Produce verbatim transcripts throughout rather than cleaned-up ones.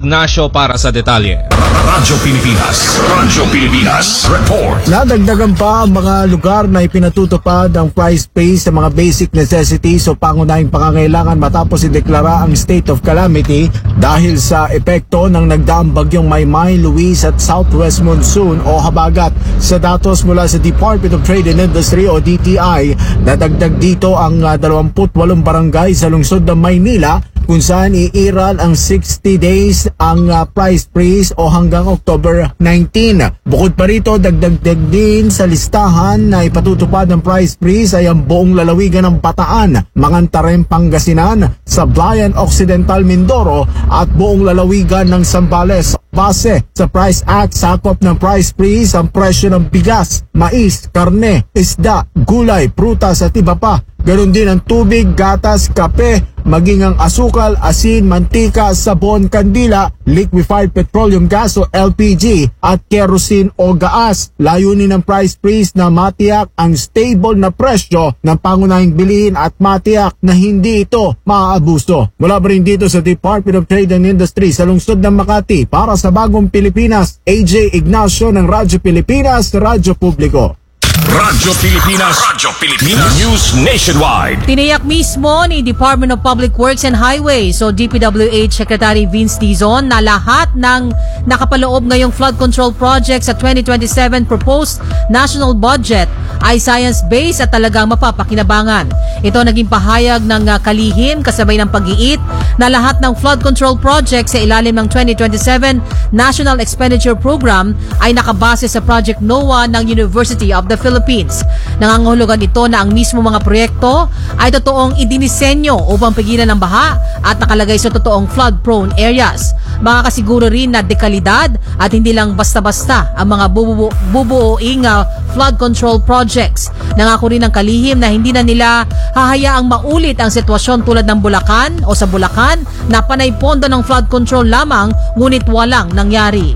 Ignacio para sa detalye. Radyo Pilipinas, Radyo Pilipinas, report. Nadagdagan pa ang mga lugar na ipinatutupad ang price freeze sa mga basic necessities o pangunahing pangangailangan matapos ideklara ang state of calamity dahil sa epekto ng nagdaang bagyong Maymay, Luis at Southwest Monsoon o habagat. Sa datos mula sa Department of Trade and Industry o D T I, nadagdag dito ang uh, dalawampu't walong barangay sa lungsod ng Maynila kung saan iiral ang sixty days ang uh, price freeze o hanggang October nineteenth. Bukod pa rito, dagdag din sa listahan na ipatutupad ng price freeze ay ang buong lalawigan ng Bataan, Mangantarem, Pangasinan, Sablayan Occidental, Mindoro at buong lalawigan ng Zambales. Base sa Price Act, sakop ng price freeze ang presyo ng bigas, mais, karne, isda, gulay, prutas at iba pa. Ganon din ang tubig, gatas, kape, maging ang asukal, asin, mantika, sabon, kandila, liquefied petroleum gas o L P G at kerosene o gaas. Layunin ng price freeze na matiyak ang stable na presyo ng pangunahing bilihin at matiyak na hindi ito maaabuso. Mula pa rin dito sa Department of Trade and Industry sa lungsod ng Makati para sa Bagong Pilipinas, A J Ignacio ng Radyo Pilipinas, Radyo Publiko. Radyo Pilipinas, Radyo Pilipinas, News Nationwide. Tiniyak mismo ni Department of Public Works and Highways o D P W H Secretary Vince Dizon na lahat ng nakapaloob ngayong flood control project sa twenty twenty-seven proposed national budget ay science-based at talagang mapapakinabangan. Ito naging pahayag ng uh, kalihim kasabay ng pag-iit na lahat ng flood control project sa ilalim ng twenty twenty-seven National Expenditure Program ay nakabase sa Project NOAA ng University of the Philippines. Nangangahulugan ito na ang mismo mga proyekto ay totoong idinisenyo upang pigilan ang baha at nakalagay sa totoong flood-prone areas. Makakasiguro rin na dekalidad at hindi lang basta-basta ang mga bubuo, bubuoing uh, flood control projects. Nangako rin ang kalihim na hindi na nila hahayaang maulit ang sitwasyon tulad ng Bulacan o sa Bulacan na panay pondo ng flood control lamang ngunit walang nangyari.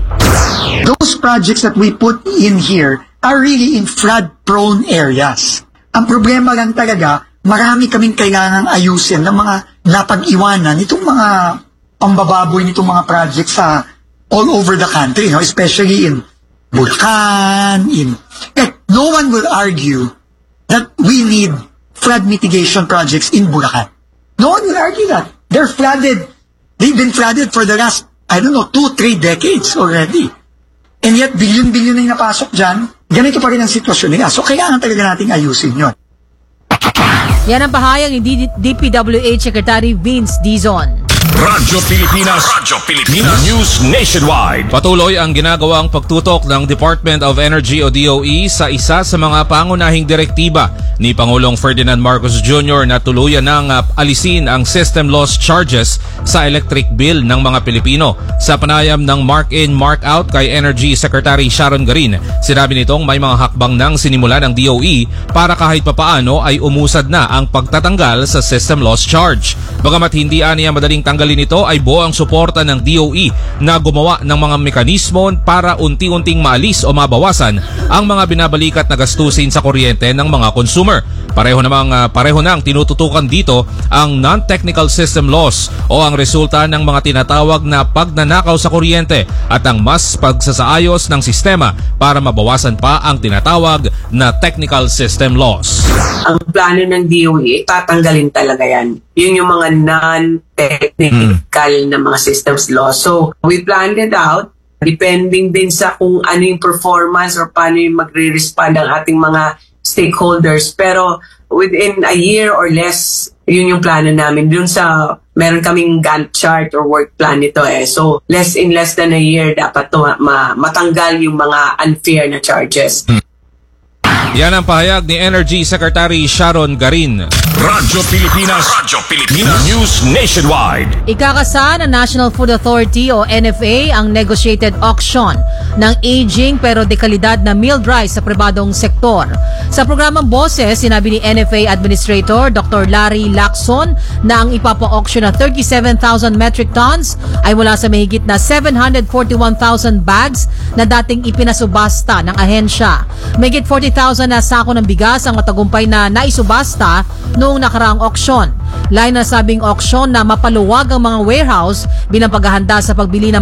Those projects that we put in here are really in flood-prone areas. Ang problema lang talaga, marami kaming kailangang ayusin ng mga napag-iwanan itong mga pambababoy nitong mga projects sa all over the country, no? Especially in Bulacan, in... Eh, no one will argue that we need flood mitigation projects in Bulacan. No one will argue that. They're flooded. They've been flooded for the last, I don't know, two, three decades already. And yet, bilyon-bilyon na yung napasok dyan. Ganito pa rin ang sitwasyon nila. So, kailangan talaga nating ayusin yun. Yan ang pahayag ni D P W H Secretary Vince Dizon. Radyo Pilipinas, Radyo Pilipinas, News Nationwide. Patuloy ang ginagawang pagtutok ng Department of Energy o D O E sa isa sa mga pangunahing direktiba ni Pangulong Ferdinand Marcos Junior na tuluyan ng uh, alisin ang system loss charges sa electric bill ng mga Pilipino. Sa panayam ng Mark-in, Mark-out kay Energy Secretary Sharon Garin, sinabi nitong may mga hakbang nang sinimula ng D O E para kahit papaano ay umusad na ang pagtatanggal sa system loss charge. Bagamat hindi aniya madaling tanggalin ito, ay buo ang suporta ng D O E na gumawa ng mga mekanismo para unti-unting maalis o mabawasan ang mga binabalikat na gastusin sa kuryente ng mga consumer. Pareho namang uh, pareho nang tinututukan dito ang non-technical system loss o ang resulta ng mga tinatawag na pagnanakaw sa kuryente at ang mas pagsasaayos ng sistema para mabawasan pa ang tinatawag na technical system loss. Ang plano ng D O E, tatanggalin talaga yan. Yun yung mga non-technical hmm. na mga systems loss. So, we planned it out depending din sa kung ano yung performance or paano yung magre-respond ang ating mga stakeholders. Pero within a year or less, yun yung plano namin. Dun sa, meron kaming Gantt chart or work plan nito eh. So, less in less than a year, dapat to, ma- matanggal yung mga unfair na charges. Hmm. Yan ang pahayag ni Energy Secretary Sharon Garin. Radyo Pilipinas, Radyo Pilipinas, News Nationwide. Ikakasa ng National Food Authority o N F A ang negotiated auction ng aging pero dekalidad na milled rice sa pribadong sektor. Sa programang Boses, sinabi ni N F A Administrator Doctor Larry Lacson na ang ipapa-auction na thirty-seven thousand metric tons ay mula sa mahigit na seven hundred forty-one thousand bags na dating ipinasubasta ng ahensya. Mahigit forty thousand na sako ng bigas ang matagumpay na naisubasta noong nakaraang auksyon. Lain na sabing auksyon na mapaluwag ang mga warehouse bilang paghahanda sa pagbili ng